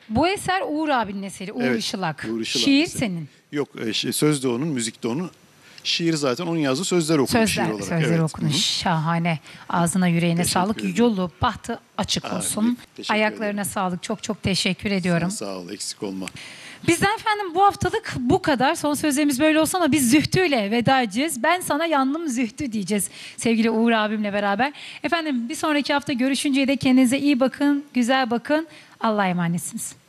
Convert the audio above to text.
Bu eser Uğur abinin eseri. Uğur Evet, Işılak. Uğur Işılak Şiir eseri. senin. Yok, söz de onun, müzik de onun. Şiir zaten onun yazdığı, sözler okunmuş şiir olarak. Sözler Evet. okunuş. Şahane. Ağzına yüreğine Teşekkür sağlık. ederim. Yüce yolu bahtı açık Amin. olsun. Teşekkür Ayaklarına ederim. sağlık. Çok çok teşekkür ediyorum. Sağ ol, eksik olma. Bizden efendim bu haftalık bu kadar. Son sözlerimiz böyle olsa ama biz Zühtü'yle veda edeceğiz. Ben sana yandım Zühtü diyeceğiz sevgili Uğur abimle beraber. Efendim bir sonraki hafta görüşünceye de kendinize iyi bakın, güzel bakın. Allah'a emanetsiniz.